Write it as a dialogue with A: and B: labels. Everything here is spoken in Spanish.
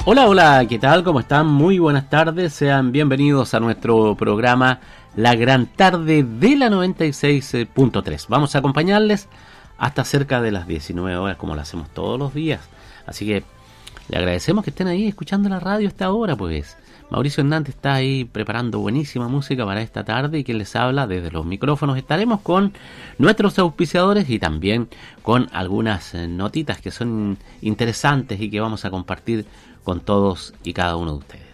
A: Hola, hola, ¿qué tal? ¿Cómo están? Muy buenas tardes, sean bienvenidos a nuestro programa La Gran Tarde de la 96.3. Vamos a acompañarles hasta cerca de las 19 horas, como lo hacemos todos los días. Así que le agradecemos que estén ahí escuchando la radio a esta hora, pues. Mauricio Hernández está ahí preparando buenísima música para esta tarde y quien les habla desde los micrófonos. Estaremos con nuestros auspiciadores y también con algunas notitas que son interesantes y que vamos a compartir con todos y cada uno de ustedes.